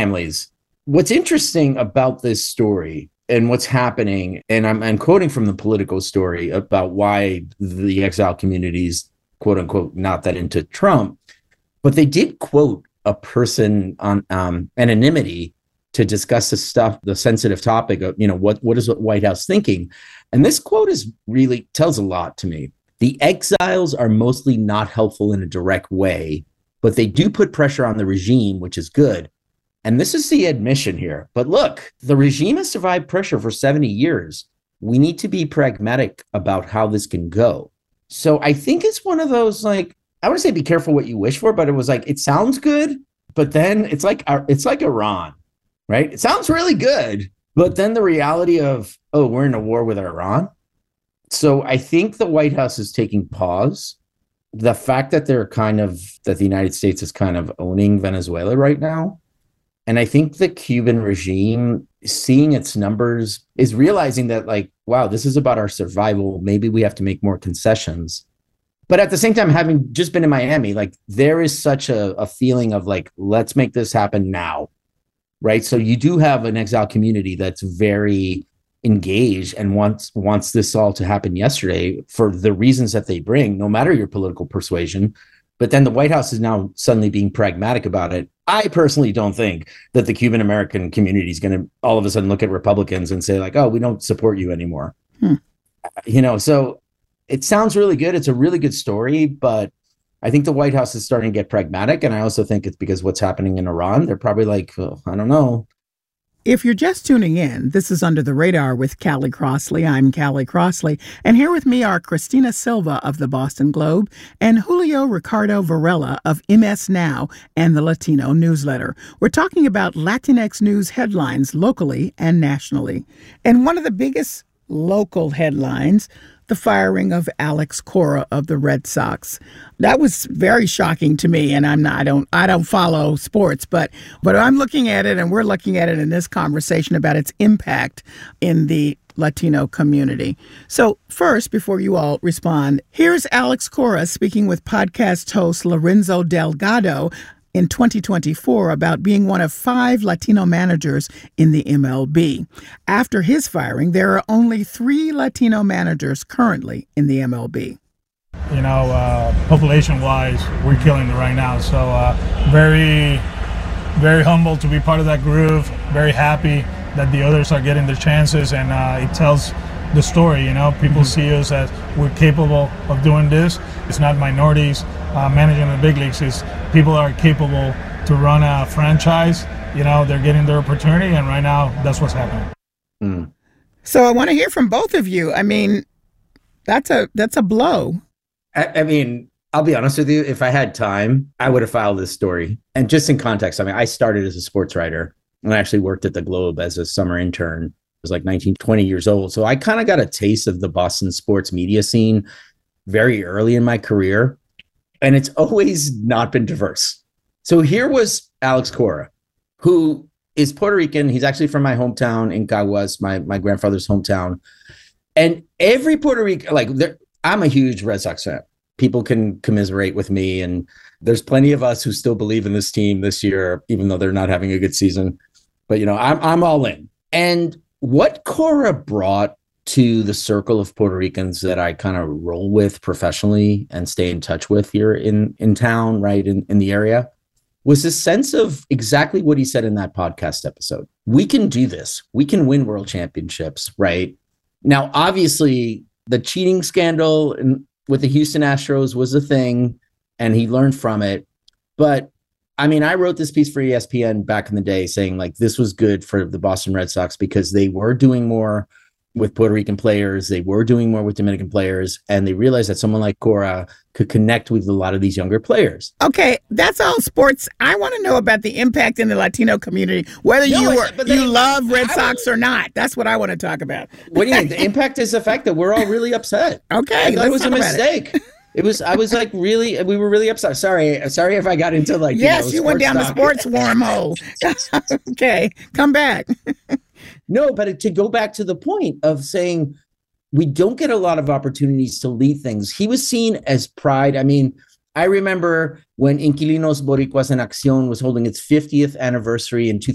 families. What's interesting about this story and what's happening, and I'm quoting from the Politico story about why the exile communities, quote unquote, not that into Trump, but they did quote a person on anonymity to discuss the sensitive topic of, what is the White House thinking? And this quote really tells a lot to me. The exiles are mostly not helpful in a direct way, but they do put pressure on the regime, which is good. And this is the admission here. But look, the regime has survived pressure for 70 years. We need to be pragmatic about how this can go. So I think it's one of those, like, I want to say be careful what you wish for, but it was like, it sounds good, but then it's like Iran, right? It sounds really good, but then the reality of, oh, we're in a war with Iran. So I think the White House is taking pause. The fact that that the United States is kind of owning Venezuela right now. And I think the Cuban regime, seeing its numbers, is realizing that, like, wow, this is about our survival. Maybe we have to make more concessions. But at the same time, having just been in Miami, like, there is such a feeling of, like, let's make this happen now, right? So you do have an exile community that's very engaged and wants this all to happen yesterday for the reasons that they bring, no matter your political persuasion. But then the White House is now suddenly being pragmatic about it. I personally don't think that the Cuban American community is going to all of a sudden look at Republicans and say, like, oh, we don't support you anymore. So it sounds really good. It's a really good story, but I think the White House is starting to get pragmatic. And I also think it's because what's happening in Iran. They're probably like, oh, I don't know. If you're just tuning in, this is Under the Radar with Callie Crossley. I'm Callie Crossley, and here with me are Christina Silva of the Boston Globe and Julio Ricardo Varela of MS Now and the Latino Newsletter. We're talking about Latinx news headlines locally and nationally. And one of the biggest local headlines, the firing of Alex Cora of the Red Sox. That was very shocking to me, and I don't follow sports, but I'm looking at it, and we're looking at it in this conversation about its impact in the Latino community. So first, before you all respond, here's Alex Cora speaking with podcast host Lorenzo Delgado in 2024 about being one of 5 Latino managers in the MLB. After his firing, there are only 3 Latino managers currently in the MLB. Population-wise, we're killing it right now. So very, very humble to be part of that groove. Very happy that the others are getting their chances, and it tells the story. People see us as we're capable of doing this. It's not minorities managing the big leagues. It's people are capable to run a franchise. They're getting their opportunity, and right now that's what's happening. So I want to hear from both of you. I mean, that's a blow. I mean, I'll be honest with you. If I had time, I would have filed this story. And just in context, I mean, I started as a sports writer, and I actually worked at the Globe as a summer intern. I was like 19, 20 years old. So I kind of got a taste of the Boston sports media scene very early in my career. And it's always not been diverse. So here was Alex Cora, who is Puerto Rican. He's actually from my hometown in Caguas, my grandfather's hometown. And every Puerto Rican, I'm a huge Red Sox fan. People can commiserate with me. And there's plenty of us who still believe in this team this year, even though they're not having a good season. But, I'm all in. And what Cora brought to the circle of Puerto Ricans that I kind of roll with professionally and stay in touch with here in town, right, in the area, was this sense of exactly what he said in that podcast episode. We can do this. We can win world championships, right? Now, obviously, the cheating scandal with the Houston Astros was a thing, and he learned from it. But, I mean, I wrote this piece for ESPN back in the day saying, like, this was good for the Boston Red Sox because they were doing more with Puerto Rican players. They were doing more with Dominican players, and they realized that someone like Cora could connect with a lot of these younger players. Okay, that's all sports. I want to know about the impact in the Latino community, whether you love Red Sox or not. That's what I want to talk about. What do you mean? The impact is the fact that we're all really upset. Okay, I thought it was a mistake. I was like, really, we were really upset. Sorry if I got into like, yes, you went down the sports wormhole. Okay, come back. No, but to go back to the point of saying we don't get a lot of opportunities to lead things. He was seen as pride. I mean, I remember when Inquilinos Boricuas en Acción was holding its 50th anniversary in